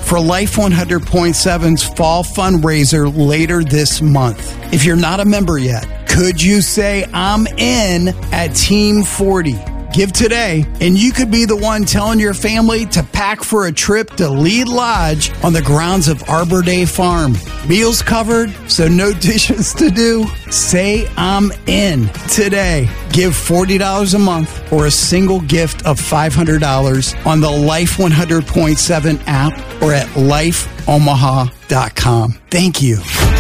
for Life 100.7's fall fundraiser later this month. If you're not a member yet, could you say I'm in at Team 40? Give today, and you could be the one telling your family to pack for a trip to Lead Lodge on the grounds of Arbor Day Farm. Meals covered, so no dishes to do. Say I'm in today. Give $40 a month or a single gift of $500 on the Life 100.7 app or at lifeomaha.com. Thank you.